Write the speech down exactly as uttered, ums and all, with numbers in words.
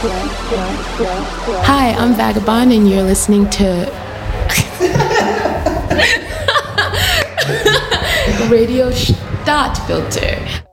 Hi, I'm Vagabond, and you're listening to Radio Stadtfilter.